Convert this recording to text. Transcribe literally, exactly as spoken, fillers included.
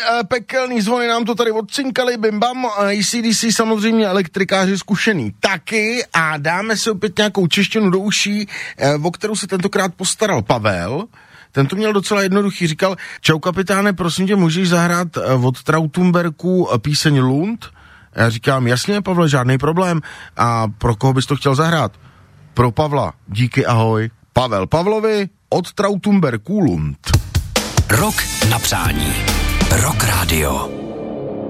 pekelný zvony nám to tady odcinkali, bim bam, A C D C samozřejmě elektrikáři zkušený taky a dáme si opět nějakou češtinu do uší, o kterou se tentokrát postaral Pavel. Ten to měl docela jednoduchý, říkal, čau kapitáne, prosím tě, můžeš zahrát od Trautumberku píseň Lund? Já říkám, jasně Pavle, žádný problém. A pro koho bys to chtěl zahrát? Pro Pavla, díky, ahoj. Pavel Pavlovi od Trautumberku Lund. Rok na přání. Rock Radio.